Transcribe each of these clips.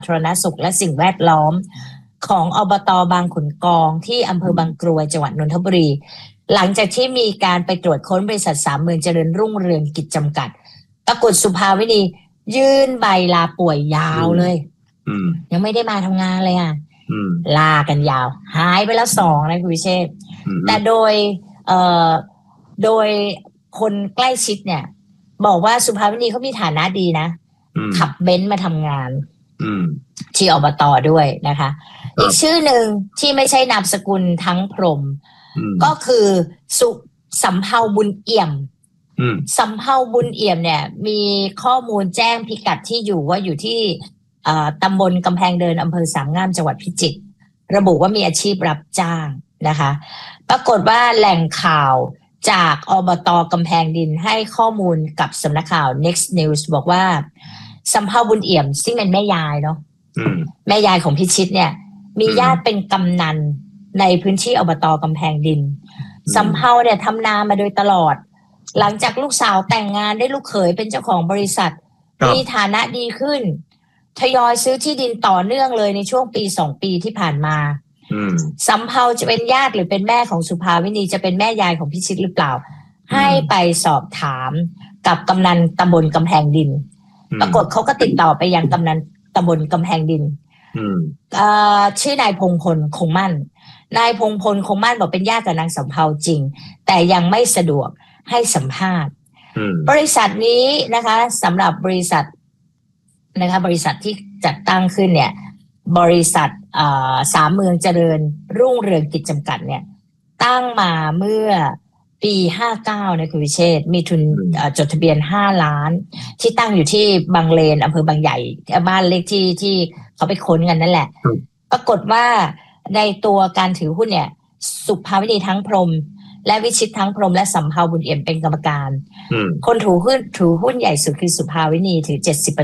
ธารณสุขและสิ่งแวดล้อมของอบต.บางขุนกองที่อำเภอบางกรวยจังหวัดนนทบุรีหลังจากที่มีการไปตรวจค้นบริษัทสามเมืองเจริญรุ่งเรืองกิจจำกัดปรากฏสุภาวินียื่นใบลาป่วยยาวเลยยังไม่ได้มาทำงานเลยลากันยาวหายไปแล้ว2นะคุณวิเชษฐ์แต่โดยคนใกล้ชิดเนี่ยบอกว่าสุภาวินีเขามีฐานะดีนะขับเบนซ์มาทำงานที่อบต.ด้วยนะคะอีกชื่อหนึ่งที่ไม่ใช่นามสกุลทั้งพรหมก็คือสำเภาบุญเอี่ยมสำเภาบุญเอี่ยมเนี่ยมีข้อมูลแจ้งพิกัดที่อยู่ว่าอยู่ที่ตำบลกำแพงเดินอำเภอสามงามจังหวัดพิจิตรระบุว่ามีอาชีพรับจ้างนะคะปรากฏว่าแหล่งข่าวจากอบต.กำแพงดินให้ข้อมูลกับสำนักข่าว Next News บอกว่าสำเภาบุญเอี่ยมซึ่งเป็นแม่ยายเนาะแม่ยายของพิชิตเนี่ยมีญาติเป็นกำนันในพื้นที่อบต.กำแพงดินสำเภาเนี่ยทำนามาโดยตลอดหลังจากลูกสาวแต่งงานได้ลูกเขยเป็นเจ้าของบริษัทมีฐานะดีขึ้นทยอยซื้อที่ดินต่อเนื่องเลยในช่วงปี2 ปีที่ผ่านมาสำเภาจะเป็นญาติหรือเป็นแม่ของสุภาวินีจะเป็นแม่ยายของพิชิตหรือเปล่าให้ไปสอบถามกับกำนันตำบลกำแพงดินปรากฏเขาก็ติดต่อไปยังกำนันตำบลกำแพงดินชื่อนายพงพลคงมั่นนายพงพลคงมั่นบอกเป็นญาติกับนางสำเภาจริงแต่ยังไม่สะดวกให้สัมภาษณ์บริษัทนี้นะคะสำหรับบริษัทนะคะบริษัทที่จัดตั้งขึ้นเนี่ยบริษัทสามเมืองเจริญรุ่งเรืองกิจจำกัดเนี่ยตั้งมาเมื่อปี59นะคุณวิเชษฐ์มีทุนจดทะเบียน5 ล้านที่ตั้งอยู่ที่บางเลนอำเภอบางใหญ่บ้านเลขที่เขาไปค้นกันนั่นแหละปรากฏว่าในตัวการถือหุ้นเนี่ยสุภาวินีทั้งพรหมและวิชิตทั้งพรหมและสำเภาบุญเอี่ยมเป็นกรรมการคนถือหุ้นใหญ่สุดคือสุภาวินีถือ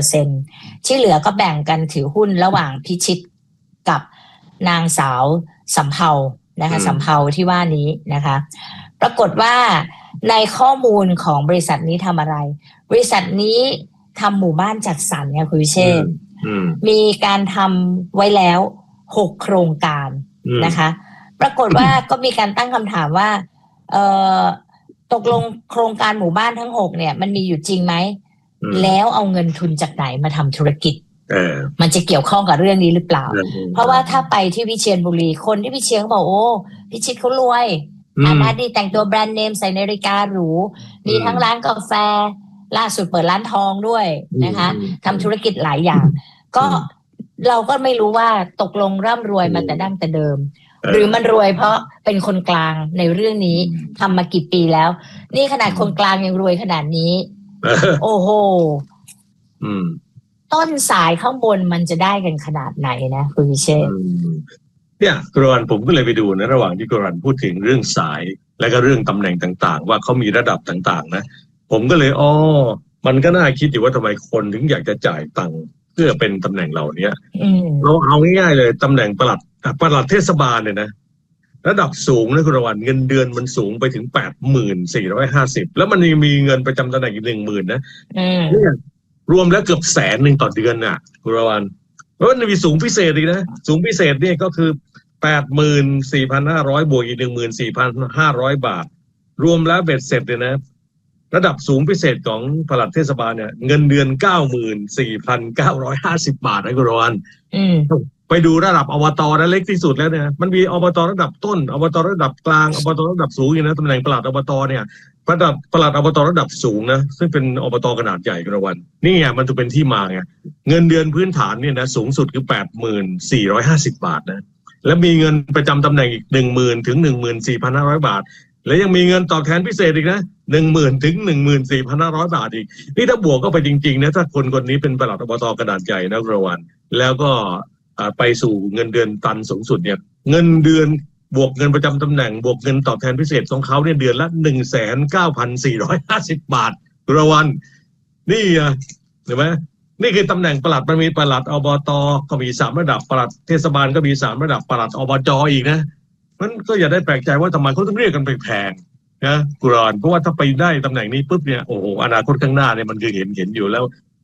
70% ที่เหลือก็แบ่งกันถือหุ้นระหว่างพิชิตกับนางสาวสำเภานะคะสำเภาที่ว่านี้นะคะปรากฏว่าในข้อมูลของบริษัทนี้ทำอะไรบริษัทนี้ทำหมู่บ้านจัดสรรเนี่ยคุณวิเชษฐ์มีการทำไว้แล้ว6 โครงการนะคะปรากฏว่าก็มีการตั้งคำถามว่าตกลงโครงการหมู่บ้านทั้ง6เนี่ยมันมีอยู่จริงไหมแล้วเอาเงินทุนจากไหนมาทำธุรกิจมันจะเกี่ยวข้องกับเรื่องนี้หรือเปล่าเพราะว่าถ้าไปที่วิเชียรบุรีคนที่วิเชียรเขาบอกโอ้พิชิตเขารวยฐานะดีแต่งตัวแบรนด์เนมใส่นาฬิกาหรูมีทั้งร้านกาแฟล่าสุดเปิดร้านทองด้วยนะคะทำธุรกิจหลายอย่างก็เราก็ไม่รู้ว่าตกลงร่ำรวยมาแต่ดั้งแต่เดิมหรือมันรวยเพราะเป็นคนกลางในเรื่องนี้ทำมากี่ปีแล้วนี่ขนาดคนกลางยังรวยขนาดนี้โอ้โหต้นสายข้างบนมันจะได้กันขนาดไหนนะคุณวิเชษฐ์เนี่ยกรอนผมก็เลยไปดูนะระหว่างที่กรอนพูดถึงเรื่องสายและก็เรื่องตำแหน่งต่างๆว่าเขามีระดับต่างๆนะผมก็เลยมันก็น่าคิดอยู่ว่าทำไมคนถึงอยากจะจ่ายตังค์เพื่อเป็นตำแหน่งเหล่านี้เราเอาง่ายๆเลยตำแหน่งปลัดเทศบาลเนี่ยนะระดับสูงนะคุณรวันเงินเดือนมันสูงไปถึง 84,50 แล้วมันมีเงินประจำตำแหน่งอีก 10,000 นะเนี่ยรวมแล้วเกือบ100,000ต่อเดือนน่ะคุณรวันแล้วมันมีสูงพิเศษอีกนะสูงพิเศษเนี่ยก็คือ 84,500 บวกอีก 14,500 บาทรวมแล้วเบ็ดเสร็จเลยนะระดับสูงพิเศษของปลัดเทศบาลเนี่ยเงินเดือน 94,950 บาทนะคุณรวันไปดูระดับอบต.นะเล็กที่สุดแล้วเนี่ยมันมีอบต.ระดับต้นอบต.ระดับกลางอบต.ระดับสูงอย่างนะตำแหน่งปลัดอบต.เนี่ยปลัดอบต.ระดับสูงนะซึ่งเป็นอบต.ขนาดใหญ่กระวันนี่ไงมันจะเป็นที่มาไงเงินเดือนพื้นฐานเนี่ยนะสูงสุดคือ 84,50 บาทนะแล้วมีเงินประจำตำแหน่งอีก 10,000 ถึง 14,500 บาทแล้วยังมีเงินตอบแทนพิเศษอีกนะ 10,000 ถึง 14,500 บาทอีกนี่ถ้าบวกก็ไปจริงๆนะถ้าคนนี้เป็นปลัดอบต.ขนาดใหญ่นะกระวันแล้วก็ไปสู่เงินเดือนตันสูงสุดเนี่ยเงินเดือนบวกเงินประจำตำแหน่งบวกเงินตอบแทนพิเศษของเขาเนี่ยเดือนละ 19,450 บาทระวันนี่เห็นไหมนี่คือตำแหน่งปลัดมันมีปลัดอบต.ก็มี3 ระดับปลัดเทศบาลก็มี3 ระดับปลัดอบจ.อีกนะมันก็อย่าได้แปลกใจว่าทำไมเขาต้องเรียกกันแพงๆนะกุรอนเพราะว่าถ้าไปได้ตำแหน่งนี้ปุ๊บเนี่ยโอ้โหอนาคตข้างหน้าเนี่ยมันคือเห็นอยู่แล้ว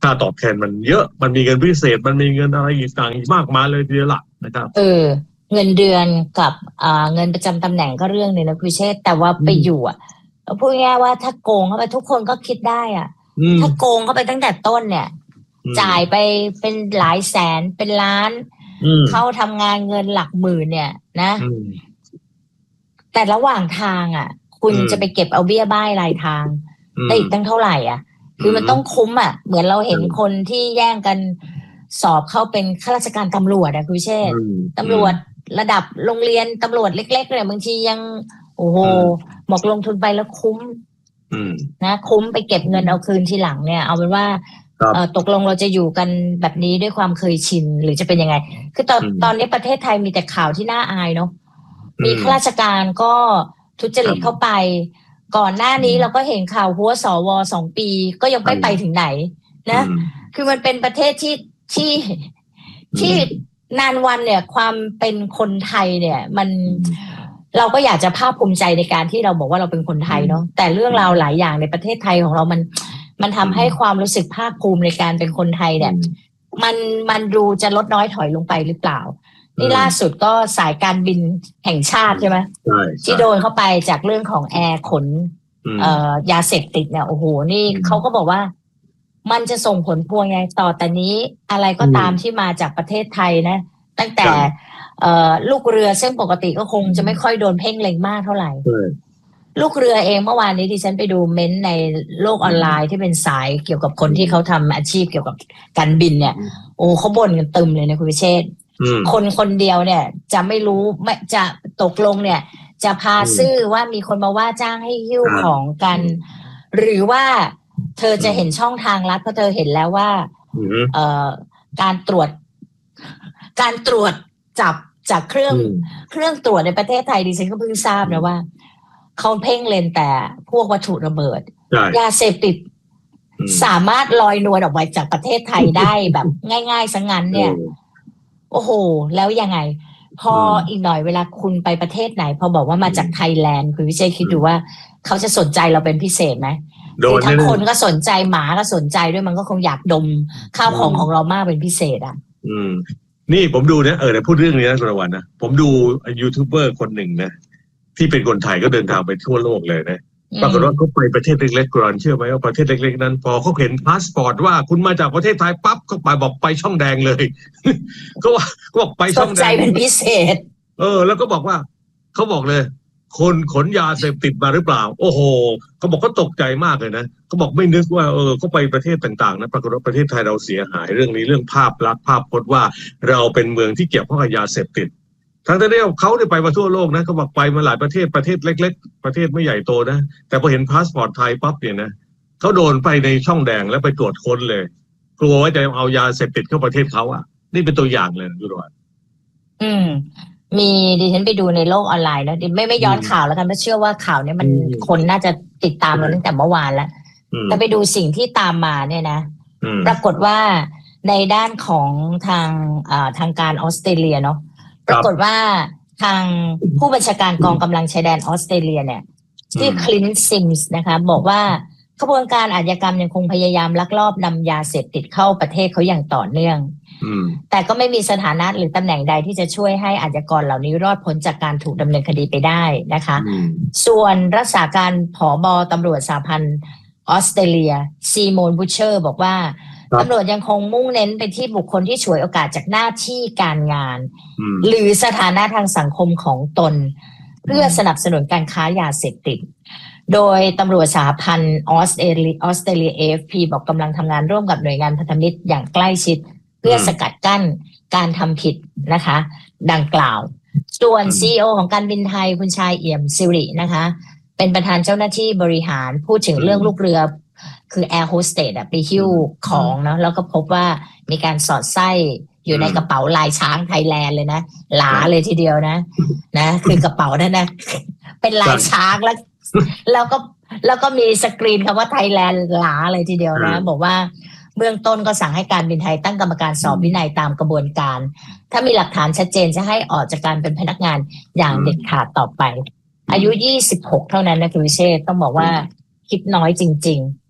ค่าตอบแทนมันเยอะมันมีเงินพิเศษมันมีเงินอะไรอีกต่างอีกมากมายเลยทีเดียวล่ะนะครับเงินเดือนกับเงินประจำตำแหน่งก็เรื่องนึงนะคุณเชษแต่ว่าไปอยู่พูดง่ายว่าถ้าโกงเข้าไปทุกคนก็คิดได้ถ้าโกงเข้าไปตั้งแต่ต้นเนี่ยจ่ายไปเป็นหลายแสนเป็นล้านเข้าทำงานเงินหลักหมื่นเนี่ยนะแต่ระหว่างทางคุณจะไปเก็บเอาเบี้ยบ้ายรายทางได้อีกตั้งเท่าไหร่คือมันต้องคุ้มเหมือนเราเห็นคนที่แย่งกันสอบเข้าเป็นข้าราชการตำรวจคุณเชษตำรวจระดับโรงเรียนตำรวจเล็กๆเนี่ยบางทียังโอ้โหหมกลงทุนไปแล้วคุ้มนะคุ้มไปเก็บเงินเอาคืนทีหลังเนี่ยเอาเป็นว่าตกลงเราจะอยู่กันแบบนี้ด้วยความเคยชินหรือจะเป็นยังไงคือตอนนี้ประเทศไทยมีแต่ข่าวที่น่าอายเนาะมีข้าราชการก็ทุจริตเข้าไปก่อนหน้านี้เราก็เห็นข่าวหัวสว2 ปีก็ยังไม่ไปถึงไหนนะคือมันเป็นประเทศที่นานวันเนี่ยความเป็นคนไทยเนี่ยมันเราก็อยากจะภาคภูมิใจในการที่เราบอกว่าเราเป็นคนไทยเนาะแต่เรื่องราวหลายอย่างในประเทศไทยของเรามันทำให้ความรู้สึกภาคภูมิในการเป็นคนไทยเนี่ยมันดูจะลดน้อยถอยลงไปหรือเปล่านี่ล่าสุดก็สายการบินแห่งชาติใช่ไหมที่โดนเข้าไปจากเรื่องของแอร์ขนยาเสพติดเนี่ยโอ้โหนี่เขาก็บอกว่ามันจะส่งผลพวงไงต่อแต่นี้อะไรก็ตามที่มาจากประเทศไทยนะตั้งแต่ลูกเรือซึ่งปกติก็คงจะไม่ค่อยโดนเพ่งเล็งมากเท่าไหร่ลูกเรือเองเมื่อวานนี้ดิฉันไปดูเม้นต์ในโลกออนไลน์ที่เป็นสายเกี่ยวกับคนที่เขาทำอาชีพเกี่ยวกับการบินเนี่ยโอ้เขาบ่นกันตึมเลยนะคุณพิเชษคนเดียวเนี่ยจะไม่รู้ไม่จะตกลงเนี่ยจะพาซื่อว่ามีคนมาว่าจ้างให้หิ้วของกันหรือว่าเธอจะเห็นช่องทางลัดเพราะเธอเห็นแล้วว่าการตรวจจับจากเครื่องตรวจในประเทศไทยดิฉันก็เพิ่งทราบนะว่าเขาเพ่งเล็งแต่พวกวัตถุระเบิดยาเสพติดสามารถลอยนวลออกไปจากประเทศไทยได้แบบง่ายๆซะงั้นเนี่ยโอ้โหแล้วยังไงพออีกหน่อยเวลาคุณไปประเทศไหนพอบอกว่ามาจากไทยแลนด์คุณวิเชษคิดดูว่าเขาจะสนใจเราเป็นพิเศษไหมคือทั้งคนก็สนใจหมาก็สนใจด้วยมันก็คงอยากดมข้าวของเรามากเป็นพิเศษนี่ผมดูเนี่ยพูดเรื่องนี้นะสุรวรรณนะผมดูยูทูบเบอร์คนหนึ่งนะที่เป็นคนไทยก็เดินทางไปทั่วโลกเลยนะปรากฏว่าเขาไปประเทศเล็กๆกรอนเชื่อไหมว่าประเทศเล็กๆนั้นพอเขาเห็นพาสปอร์ตว่าคุณมาจากประเทศไทยปั๊บเขาไปบอกไปช่องแดงเลยก็บอกไปช่องแดงสนใจเป็นพิเศษแล้วก็บอกว่าเขาบอกเลยคนขนยาเสพติดมาหรือเปล่าโอ้โหเขาบอกเขาตกใจมากเลยนะเขาบอกไม่นึกว่าเขาไปประเทศต่างๆนะปรากฏว่าประเทศไทยเราเสียหายเรื่องนี้เรื่องภาพลักษณ์ภาพพจน์ว่าเราเป็นเมืองที่เกี่ยวข้องกับยาเสพติดทั้งที่เขาได้ไปมาทั่วโลกนะเขาบอกไปมาหลายประเทศเล็กๆประเทศไม่ใหญ่โตนะแต่พอเห็นพาสปอร์ตไทยปั๊บเนี่ยนะเขาโดนไปในช่องแดงแล้วไปตรวจค้นเลยกลัวว่าจะเอายาเสพติดเข้าประเทศเขานี่เป็นตัวอย่างเลยดูด้วยมีดิฉันไปดูในโลกออนไลน์แล้วไม่ย้อนข่าวแล้วกันเพราะเชื่อว่าข่าวนี้มันคนน่าจะติดตามมาตั้งแต่เมื่อวานแล้วแต่ไปดูสิ่งที่ตามมาเนี่ยนะปรากฏว่าในด้านของทางการออสเตรเลียเนาะปรากฏว่าทางผู้บัญชาการกองกำลังชายแดนออสเตรเลียเนี่ยที่คลินซิมส์นะคะบอกว่าขบวนการอาชญากรรมยังคงพยายามลักลอบนำยาเสพติดเข้าประเทศเขาอย่างต่อเนื่องแต่ก็ไม่มีสถานะหรือตำแหน่งใดที่จะช่วยให้อาชญากรเหล่านี้รอดพ้นจากการถูกดำเนินคดีไปได้นะคะส่วนรักษาการผบ.ตำรวจสหพันธ์ออสเตรเลียซีโมนบูเชอร์บอกว่าตำรวจยังคงมุ่งเน้นไปที่บุคคลที่ฉวยโอกาสจากหน้าที่การงานหรือสถานะทางสังคมของตนเพื่อสนับสนุนการค้ายาเสพติดโดยตำรวจสหพันธ์ออสเตรเลีย AFP บอกกำลังทำงานร่วมกับหน่วยงานพันธมิตรอย่างใกล้ชิดเพื่อสกัดกั้นการทำผิดนะคะดังกล่าวส่วน CEO ของการบินไทยคุณชายเอี่ยมสิรินะคะเป็นประธานเจ้าหน้าที่บริหารพูดถึงเรื่องลูกเรือคือแอร์โฮสเตสไปหิ้วของเนาะแล้วก็พบว่ามีการสอดไส้อยู่ในกระเป๋าลายช้างไทยแลนด์เลยนะหลาเลยทีเดียวนะคือกระเป๋านั่นนะเป็นลายช้างแล้วก็มีสกรีนคำว่าไทยแลนด์หลาเลยทีเดียวนะบอกว่าเบื้องต้นก็สั่งให้การบินไทยตั้งกรรมการสอบวินัยตามกระบวนการถ้ามีหลักฐานชัดเจนจะให้ออกจากการเป็นพนักงานอย่างเด็ดขาดต่อไปอายุ26เท่านั้นนะคุณวิเชษต้องบอกว่าคิดน้อยจริงๆ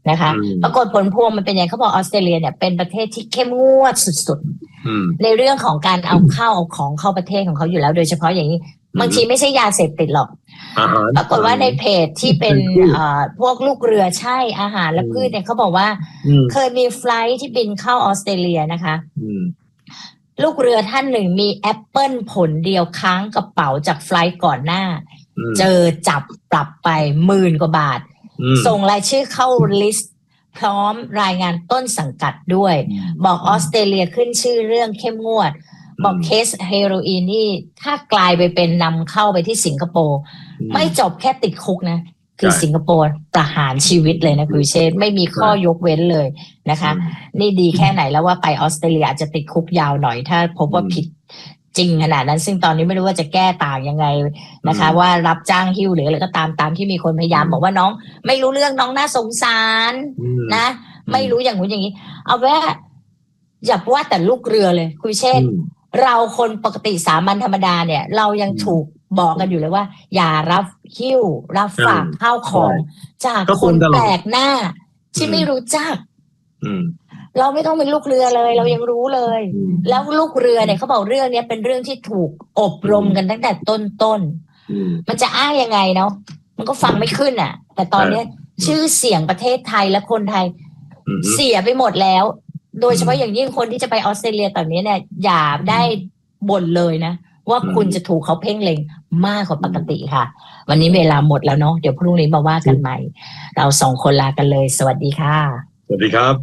นะคะปรากฏผลพวงมันเป็นยังไงเขาบอกออสเตรเลียเนี่ยเป็นประเทศที่เข้มงวดสุดๆในเรื่องของการเอาเข้าเอาของเข้าประเทศของเขาอยู่แล้วโดยเฉพาะอย่างนี้บางทีไม่ใช่ยาเสพติดหรอกปรากฏว่าในเพจที่เป็นพวกลูกเรือใช่อาหารและพืชเนี่ยเขาบอกว่าเคยมีไฟลท์ที่บินเข้าออสเตรเลียนะคะลูกเรือท่านหนึ่งมีแอปเปิลผลเดียวค้างกระเป๋าจากไฟลท์ก่อนหน้าเจอจับปรับไป10,000 กว่าบาทส่งรายชื่อเข้าลิสต์พร้อมรายงานต้นสังกัดด้วยบอกออสเตรเลียขึ้นชื่อเรื่องเข้มงวดบอกเคสเฮโรอีนนี่ถ้ากลายไปเป็นนำเข้าไปที่สิงคโปร์ไม่จบแค่ติดคุกนะคือสิงคโปร์ประหารชีวิตเลยนะคุณเชษไม่มีข้อยกเว้นเลยนะคะนี่ดีแค่ไหนแล้วว่าไปออสเตรเลียอาจจะติดคุกยาวหน่อยถ้าพบว่าผิดจริงขนาดนั้นซึ่งตอนนี้ไม่รู้ว่าจะแก้ต่างยังไงนะคะว่ารับจ้างหิ้วหรืออะไรก็ตามที่มีคนพยายามบอกว่าน้องไม่รู้เรื่องน้องน่าสงสารนะไม่รู้อย่างนู้นอย่างนี้เอาว่าอย่าว่าแต่ลูกเรือเลยคุณเชษเราคนปกติสามัญธรรมดาเนี่ยเรายังถูกบอกกันอยู่เลยว่าอย่ารับหิ้วรับฝากข้าวของจากคนแปลกหน้าที่ไม่รู้จักเราไม่ต้องเป็นลูกเรือเลยเรายังรู้เลยแล้วลูกเรือเนี่ยเขาบอกเรื่องนี้เป็นเรื่องที่ถูกอบรมกันตั้งแต่ต้นมันจะอ้างยังไงเนาะมันก็ฟังไม่ขึ้นอ่ะแต่ตอนนี้ชื่อเสียงประเทศไทยและคนไทยเสียไปหมดแล้วโดยเฉพาะอย่างยิ่งคนที่จะไปออสเตรเลียตอนนี้เนี่ยอย่าได้บ่นเลยนะว่าคุณจะถูกเขาเพ่งเล็งมากกว่าปกติค่ะวันนี้เวลาหมดแล้วเนาะเดี๋ยวพรุ่งนี้มาว่ากันใหม่เรา2 คนลากันเลยสวัสดีค่ะสวัสดีครับ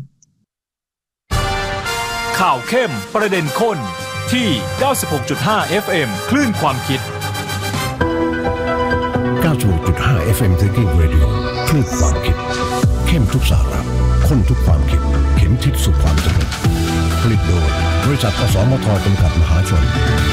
ข่าวเข้มประเด็นข้นที่ 96.5 FM คลื่นความคิด 96.5 FM Thinking Radio คลื่นความคิดเข้มทุกสาระข้นทุกความคิดเข็มทิศสู่ความสำเร็จผลิตโดยบริษัทอสมทจำกัดมหาชน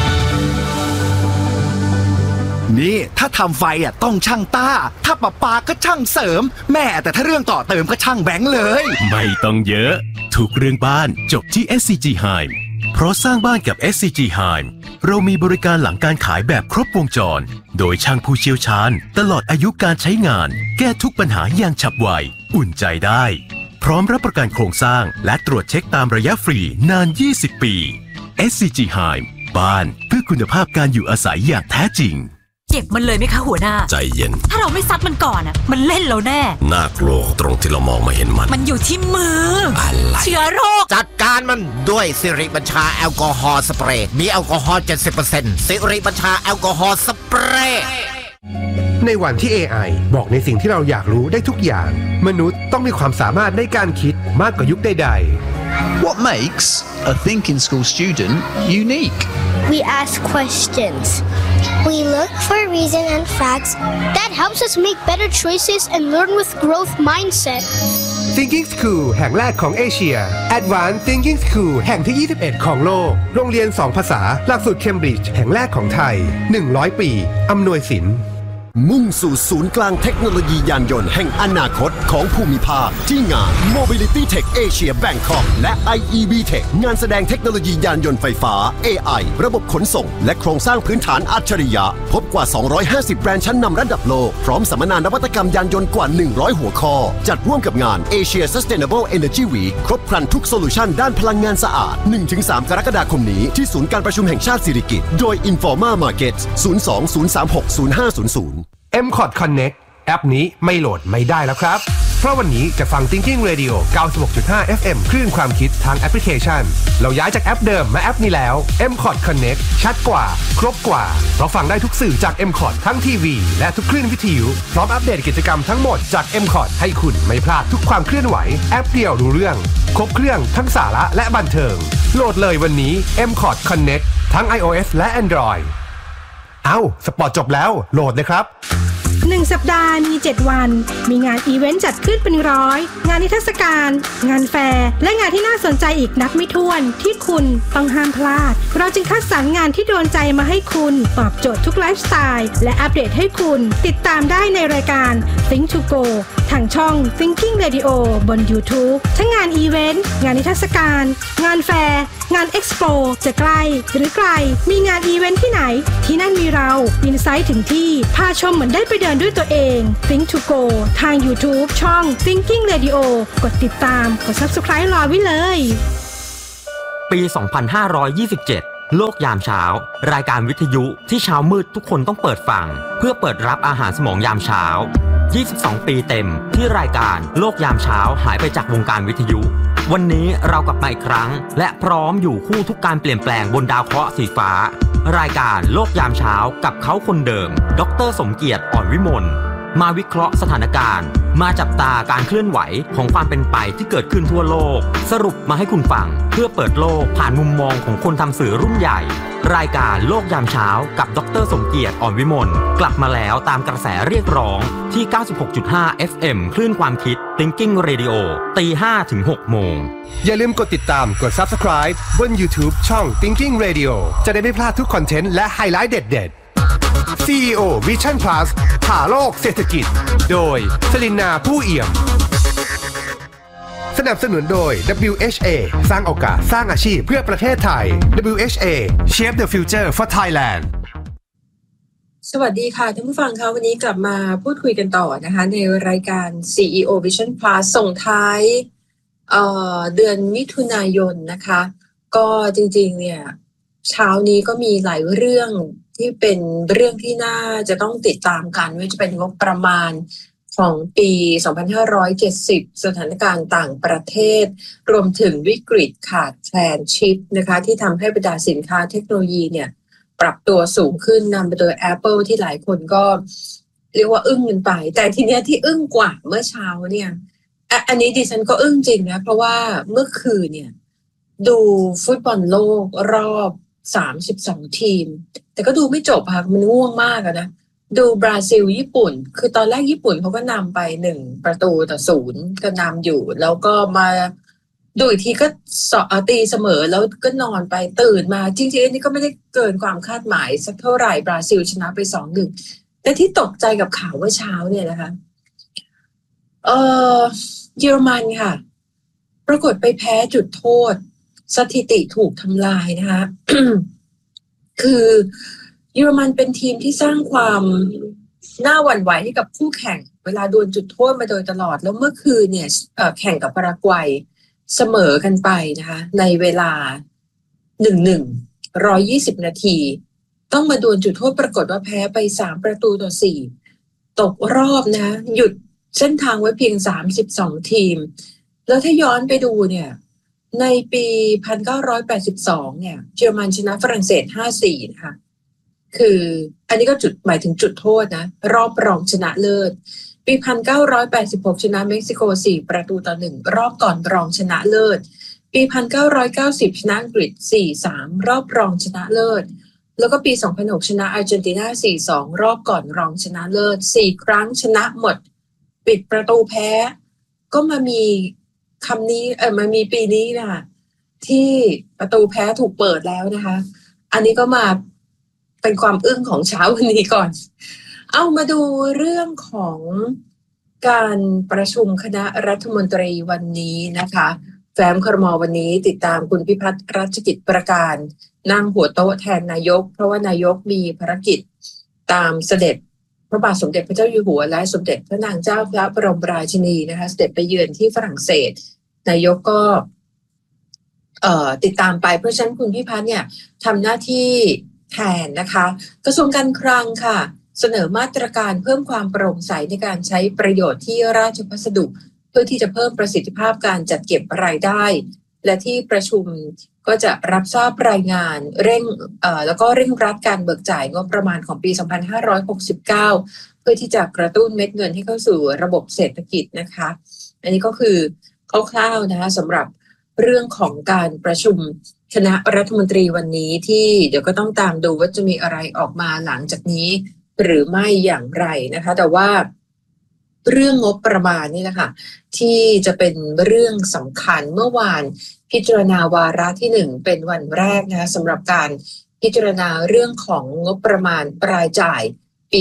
นี่ถ้าทำไฟต้องช่างต้าถ้าประปาก็ช่างเสริมแม่แต่ถ้าเรื่องต่อเติมก็ช่างแบงค์เลยไม่ต้องเยอะทุกเรื่องบ้านจบที่ SCG Heim เพราะสร้างบ้านกับ SCG Heim เรามีบริการหลังการขายแบบครบวงจรโดยช่างผู้เชี่ยวชาญตลอดอายุการใช้งานแก้ทุกปัญหาอย่างฉับไวอุ่นใจได้พร้อมรับประกันโครงสร้างและตรวจเช็คตามระยะฟรีนาน20 ปี SCG Heim บ้านเพื่อคุณภาพการอยู่อาศัยอย่างแท้จริงเก็บมันเลยไหมคะหัวหน้าใจเย็นถ้าเราไม่ซัดมันก่อนมันเล่นเราแน่น่ากลัวตรงที่เรามองไม่เห็นมันอยู่ที่มืออะไรเชื้อโรคจัดการมันด้วยสิริบัญชาแอลกอฮอล์สเปรย์มีแอลกอฮอล์ 70% สิริบัญชาแอลกอฮอล์สเปรย์ในวันที่ AI บอกในสิ่งที่เราอยากรู้ได้ทุกอย่างมนุษย์ต้องมีความสามารถในการคิดมากกว่ายุคใดๆ What makes a thinking school student unique? We ask questions. We look for reason and facts that helps us make better choices and learn with growth mindset. Thinking School แห่งแรกของเอเชีย Advanced Thinking School แห่งที่ 21 ของโลกโรงเรียน2 ภาษาหลักสูตรเคมบริดจ์แห่งแรกของไทย100 ปีอำนวยสินมุ่งสู่ศูนย์กลางเทคโนโลยียานยนต์แห่งอนาคตของภูมิภาคที่งาน Mobility Tech Asia Bangkok และ IEB Tech งานแสดงเทคโนโลยียานยนต์ไฟฟ้า AI ระบบขนส่งและโครงสร้างพื้นฐานอัจฉริยะพบกว่า250แบรนด์ชั้นนำระดับโลกพร้อมสัมมนานวัตกรรมยานยนต์กว่า100หัวข้อจัดร่วมกับงาน Asia Sustainable Energy Week ครบครันทุกโซลูชันด้านพลังงานสะอาด 1-3 กรกฎาคมนี้ที่ศูนย์การประชุมแห่งชาติสิริกิติ์โดย Informa Markets 02-036-0500 MCOT Connect แอปนี้ไม่โหลดไม่ได้แล้วครับเพราะวันนี้จะฟัง Thinking Radio 96.5 FM คลื่นความคิดทางแอปพลิเคชันเราย้ายจากแอปเดิมมาแอปนี้แล้ว MCOT Connect ชัดกว่าครบกว่าเพราะฟังได้ทุกสื่อจาก MCOT ทั้งทีวีและทุกคลื่นวิทยุพร้อมอัปเดตกิจกรรมทั้งหมดจาก MCOT ให้คุณไม่พลาดทุกความเคลื่อนไหวแอปเดียวรู้เรื่องครบเครื่องทั้งสาระและบันเทิงโหลดเลยวันนี้ MCOT Connect ทั้ง iOS และ Android สปอร์ตจบแล้วโหลดเลยครับ 1 สัปดาห์มี 7 วันมีงานอีเวนต์จัดขึ้นเป็นร้อยงานนิทรรศการงานแฟร์และงานที่น่าสนใจอีกนับไม่ถ้วนที่คุณต้องห้ามพลาดเราจึงคัดสรรงานที่โดนใจมาให้คุณตอบโจทย์ทุกไลฟ์สไตล์และอัปเดตให้คุณติดตามได้ในรายการ Think to Go ทางช่อง Thinking Radio บน YouTube ทั้งงานอีเวนต์งานนิทรรศการงานแฟร์งานเอ็กซ์โปจะใกล้หรือไกลมีงานอีเวนท์ที่ไหนที่นั่นมีเราอินไซต์ถึงที่พาชมเหมือนได้ไปเดินด้วยตัวเอง Think to Go ทาง YouTube ช่อง Thinking Radio กดติดตามกด Subscribe รอไว้เลยปี 2527 โลกยามเช้ารายการวิทยุที่เช้ามืดทุกคนต้องเปิดฟังเพื่อเปิดรับอาหารสมองยามเช้า22 ปีเต็มที่รายการโลกยามเช้าหายไปจากวงการวิทยุวันนี้เรากลับมาอีกครั้งและพร้อมอยู่คู่ทุกการเปลี่ยนแปลงบนดาวเคราะห์สีฟ้ารายการโลกยามเช้ากับเขาคนเดิมดร.สมเกียรติ อ่อนวิมลมาวิเคราะห์สถานการณ์มาจับตาการเคลื่อนไหวของความเป็นไปที่เกิดขึ้นทั่วโลกสรุปมาให้คุณฟังเพื่อเปิดโลกผ่านมุมมองของคนทำสื่อรุ่นใหญ่รายการโลกยามเช้ากับดร.สมเกียรติ อ่อนวิมลกลับมาแล้วตามกระแสเรียกร้องที่ 96.5 FM คลื่นความคิด Thinking Radio ตี 5 ถึง 6 โมงอย่าลืมกดติดตามกด Subscribe บน YouTube ช่อง Thinking Radio จะได้ไม่พลาดทุกคอนเทนต์และไฮไลท์เด็ดๆ CEO Vision Plus ผ่าโลกเศรษฐกิจโดยสลินนาผู้เอี่ยมสนับสนุนโดย WHA สร้างโอกาสสร้างอาชีพเพื่อประเทศไทย WHA Shape the Future for Thailand สวัสดีค่ะท่านผู้ฟังคะวันนี้กลับมาพูดคุยกันต่อนะคะในรายการ CEO Vision Plus ส่งท้ายเดือนมิถุนายนนะคะก็จริงๆเนี่ยเช้านี้ก็มีหลายเรื่องที่เป็นเรื่องที่น่าจะต้องติดตามกันไม่ว่าจะเป็นงบประมาณของปี 2570 สถานการณ์ต่างประเทศรวมถึงวิกฤตขาดแคลนชิปนะคะที่ทำให้บรรดาสินค้าเทคโนโลยีเนี่ยปรับตัวสูงขึ้นนำไปโดย Apple ที่หลายคนก็เรียกว่าอึ้งกันไปแต่ทีเนี้ยที่อึ้งกว่าเมื่อเช้าเนี่ยอันนี้ดิฉันก็อึ้งจริงนะเพราะว่าเมื่อคืนเนี่ยดูฟุตบอลโลกรอบ32 ทีมแต่ก็ดูไม่จบค่ะมันง่วงมากอะนะดูบราซิลญี่ปุ่นคือตอนแรกญี่ปุ่นเขาก็นำไป1-0ก็นำอยู่แล้วก็มาดูอีกทีก็ตีเสมอแล้วก็นอนไปตื่นมาจริงๆอันนี้ก็ไม่ได้เกินความคาดหมายสักเท่าไหร่บราซิลชนะไป 2-1 แต่ที่ตกใจกับข่าวเมื่อเช้าเนี่ยนะคะเยอรมันค่ะปรากฏไปแพ้จุดโทษสถิติถูกทำลายนะคะ คือเยอรมันเป็นทีมที่สร้างความน่าหวั่นไหวให้กับคู่แข่งเวลาโดนจุดโทษมาโดยตลอดแล้วเมื่อคืนเนี่ยแข่งกับปารากวัยเสมอกันไปนะคะในเวลา 1-1 นาทีต้องมาโดนจุดโทษปรากฏว่าแพ้ไป3-4ตกรอบนะหยุดเส้นทางไว้เพียง32ทีมแล้วถ้าย้อนไปดูเนี่ยในปี 1982 เนี่ยเยอรมันชนะฝรั่งเศส 5-4 นะคะคืออันนี้ก็หมายถึงจุดโทษนะรอบรองชนะเลิศปี 1986 ชนะเม็กซิโก 4-1 รอบก่อนรองชนะเลิศปี 1990 ชนะอังกฤษ 4-3 รอบรองชนะเลิศแล้วก็ปี 2006 ชนะอาร์เจนตินา 4-2 รอบก่อนรองชนะเลิศ4 ครั้งชนะหมดปิดประตูแพ้ก็มามีคำนี้มามีปีนี้นะคะที่ประตูแพ้ถูกเปิดแล้วนะคะอันนี้ก็มาเป็นความอึ้งของเช้าวันนี้ก่อนเอามาดูเรื่องของการประชุมคณะรัฐมนตรีวันนี้นะคะแฟ้มครม.วันนี้ติดตามคุณพิพัฒน์รัชกิจประการนั่งหัวโต๊ะแทนนายกเพราะว่านายกมีภารกิจตามเสด็จพระบาทสมเด็จพระเจ้าอยู่หัวและสมเด็จพระนางเจ้าพระบรมราชินีนะคะเสด็จไปเยือนที่ฝรั่งเศสนายกก็ติดตามไปเพราะฉะนั้นคุณพิพัฒน์เนี่ยทำหน้าที่แทนนะคะกระทรวงการคลังค่ะเสนอมาตรการเพิ่มความโปร่งใสในการใช้ประโยชน์ที่ราชพัสดุเพื่อที่จะเพิ่มประสิทธิภาพการจัดเก็บรายได้และที่ประชุมก็จะรับทราบรายงานแล้วก็เร่งรัดการเบิกจ่ายงบประมาณของปี 2569 เพื่อที่จะกระตุ้นเม็ดเงินให้เข้าสู่ระบบเศรษฐกิจนะคะอันนี้ก็คือคร่าวๆนะคะสำหรับเรื่องของการประชุมคณะรัฐมนตรีวันนี้ที่เดี๋ยวก็ต้องตามดูว่าจะมีอะไรออกมาหลังจากนี้หรือไม่อย่างไรนะคะแต่ว่าเรื่องงบประมาณนี่นะคะที่จะเป็นเรื่องสำคัญเมื่อวานพิจารณาวาระที่1เป็นวันแรกนะคะสำหรับการพิจารณาเรื่องของงบประมาณรายจ่ายปี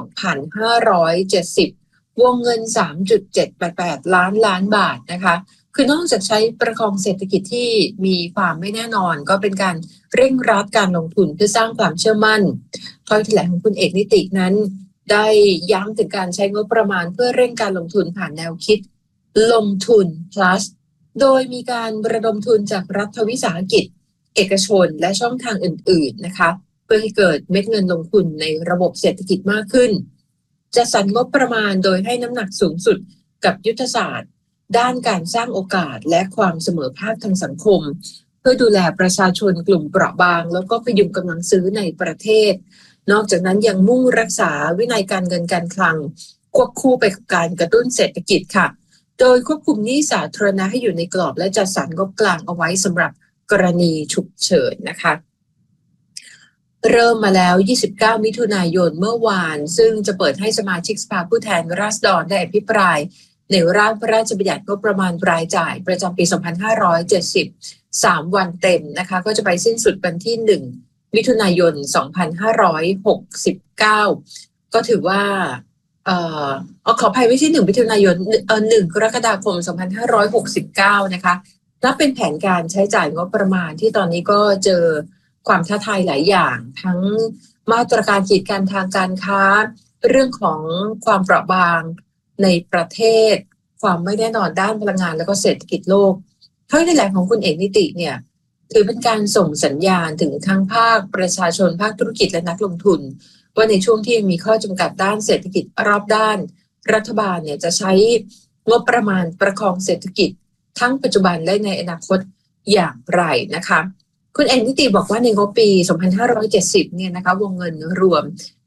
2570 วงเงิน 3.788 ล้านบาทนะคะคือนอกจากใช้ประคองเศรษฐกิจที่มีความไม่แน่นอนก็เป็นการเร่งรัดการลงทุนเพื่อสร้างความเชื่อมั่นถ้อยแถลงของคุณเอกนิตินั้นได้ย้ำถึงการใช้งบประมาณเพื่อเร่งการลงทุนผ่านแนวคิดลงทุน plus โดยมีการระดมทุนจากรัฐวิสาหกิจเอกชนและช่องทางอื่นๆนะคะเพื่อให้เกิดเม็ดเงินลงทุนในระบบเศรษฐกิจมากขึ้นจะสรรงบประมาณโดยให้น้ำหนักสูงสุดกับยุทธศาสตร์ด้านการสร้างโอกาสและความเสมอภาคทางสังคมเพื่อดูแลประชาชนกลุ่มเปราะบางแล้วก็พยุงกำลังซื้อในประเทศนอกจากนั้นยังมุ่งรักษาวินัยการเงินการคลังควบคู่ไปกับการกระตุ้นเศรษฐกิจค่ะโดยควบคุมหนี้สาธารณะให้อยู่ในกรอบและจัดสรรงบกลางเอาไว้สำหรับกรณีฉุกเฉินนะคะเริ่มมาแล้ว 29 มิถุนายนเมื่อวานซึ่งจะเปิดให้สมาชิกสภาผู้แทนราษฎรได้อภิปรายในร่างพระราชบัญญัติงบประมาณรายจ่ายประจำปี 2570 3 วันเต็มนะคะก็จะไปสิ้นสุดวันที่ 1 มิถุนายน 2569 ก็ถือว่าขออภัยไม่ใช่1 มิถุนายน1 กรกฎาคม 2569 นะคะนับเป็นแผนการใช้จ่ายงบประมาณที่ตอนนี้ก็เจอความท้าทายหลายอย่างทั้งมาตรการกีดกันทางการค้าเรื่องของความเปราะบางในประเทศความไม่แน่นอนด้านพลังงานและก็เศรษฐกิจโลกถ้อยแถลงของคุณเอกนิติเนี่ยถือเป็นการส่งสัญญาณถึงทั้งภาคประชาชนภาคธุรกิจและนักลงทุนว่าในช่วงที่มีข้อจำกัดด้านเศรษฐกิจรอบด้านรัฐบาลเนี่ยจะใช้งบประมาณประคองเศรษฐกิจทั้งปัจจุบันและในอนาคตอย่างไรนะคะคุณเอกนิติบอกว่าในงบปี 2570 เนี่ยนะคะวงเงินรวม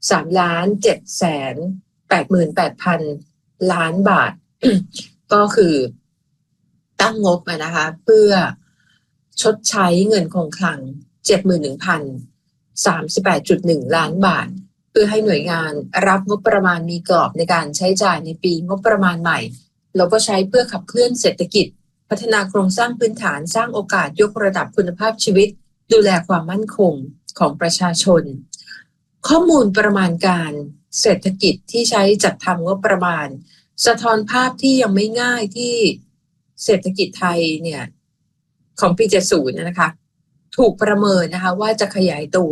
3,788,000 ล้านบาท ก็คือตั้งงบนะคะเพื่อชดใช้เงินคงคลัง 71,038.1 ล้านบาทเพื่อให้หน่วยงานรับงบประมาณมีกรอบในการใช้จ่ายในปีงบประมาณใหม่แล้วก็ใช้เพื่อขับเคลื่อนเศรษฐกิจพัฒนาโครงสร้างพื้นฐานสร้างโอกาสยกระดับคุณภาพชีวิตดูแลความมั่นคงของประชาชนข้อมูลประมาณการเศรษฐกิจที่ใช้จัดทำงบประมาณสะท้อนภาพที่ยังไม่ง่ายที่เศรษฐกิจไทยเนี่ยของปี 70 นะคะถูกประเมินนะคะว่าจะขยายตัว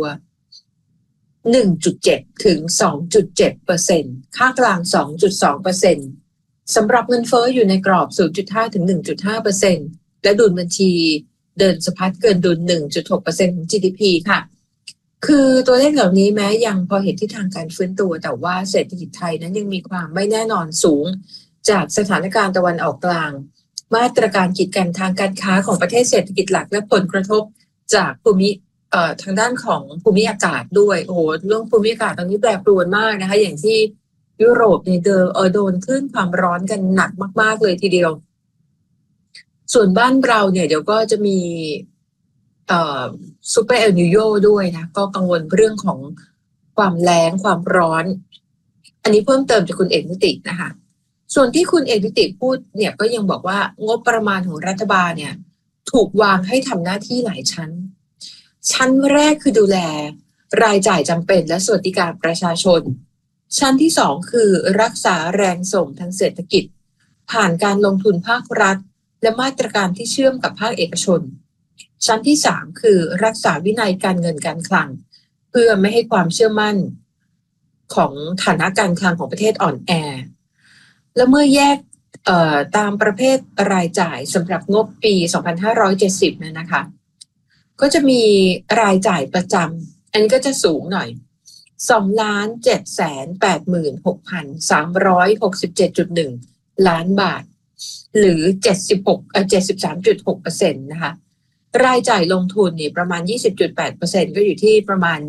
1.7 ถึง 2.7% ค่ากลาง 2.2% สำหรับเงินเฟ้ออยู่ในกรอบ 0.5 ถึง 1.5% และดุลบัญชีเดินสะพัดเกินดุล 1.6% ของ GDP ค่ะคือตัวเลขเหล่านี้แม้ยังพอเห็นทิศทางการฟื้นตัวแต่ว่าเศรษฐกิจไทยนั้นยังมีความไม่แน่นอนสูงจากสถานการณ์ตะวันออกกลางมาตรการกีดกันทางการค้าของประเทศเศรษฐกิจหลักและผลกระทบจากภูมิทางด้านของภูมิอากาศด้วยโอ้โหเรื่องภูมิอากาศตอนนี้แปรปรวนมากนะคะอย่างที่ยุโรปเนี่ยโดนคลื่นความร้อนกันหนักมากๆเลยทีเดียวส่วนบ้านเราเนี่ยเดี๋ยวก็จะมีซูเปอร์เอลนิโญด้วยนะก็กังวลเรื่องของความแล้งความร้อนอันนี้เพิ่มเติมจากคุณเอกนิตินะคะส่วนที่คุณเอกนิติพูดเนี่ยก็ยังบอกว่างบประมาณของรัฐบาลเนี่ยถูกวางให้ทำหน้าที่หลายชั้นแรกคือดูแลรายจ่ายจำเป็นและสวัสดิการประชาชนชั้นที่สองคือรักษาแรงส่งทางเศรษฐกิจผ่านการลงทุนภาครัฐและมาตรการที่เชื่อมกับภาคเอกชนชั้นที่3คือรักษาวินัยการเงินการคลังเพื่อไม่ให้ความเชื่อมั่นของฐานะการคลังของประเทศอ่อนแอและเมื่อแยกตามประเภทรายจ่ายสำหรับงบปี 2570 นะคะก็จะมีรายจ่ายประจำอันนี้ก็จะสูงหน่อย 2,786,367.1 ล้านบาทหรือ 73.6% นะคะรายจ่ายลงทุนนี่ประมาณ 20.8% ก็อยู่ที่ประมาณ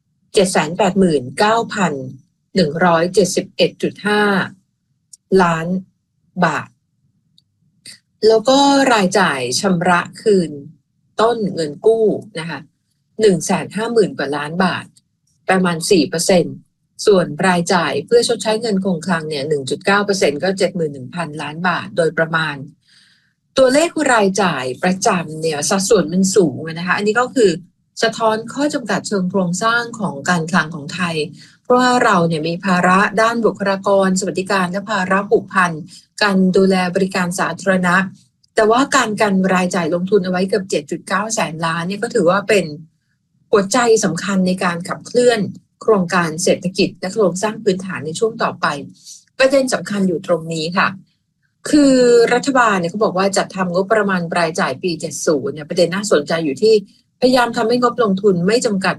789,171.5 ล้านบาทแล้วก็รายจ่ายชำระคืนต้นเงินกู้นะคะ 150,000 กว่าล้านบาทประมาณ 4% ส่วนรายจ่ายเพื่อชดใช้เงินคงคลังเนี่ย 1.9% ก็ 71,000 ล้านบาทโดยประมาณตัวเลขรายจ่ายประจำเนี่ยสัดส่วนมันสูงนะคะอันนี้ก็คือสะท้อนข้อจำกัดเชิงโครงสร้างของการคลังของไทยเพราะว่าเราเนี่ยมีภาระด้านบุคลากรสวัสดิการและภาระผูกพันการดูแลบริการสาธารณะแต่ว่าการรายจ่ายลงทุนเอาไว้เกือบ 7.9 แสนล้านเนี่ยก็ถือว่าเป็นหัวใจสำคัญในการขับเคลื่อนโครงการเศรษฐกิจและโครงสร้างพื้นฐานในช่วงต่อไปประเด็นสำคัญอยู่ตรงนี้ค่ะคือรัฐบาลเนี่ยเขาบอกว่าจัดทำงบประมาณรายจ่ายปี 70เนี่ยประเด็นน่าสนใจอยู่ที่พยายามทำให้งบลงทุนไม่จำกัด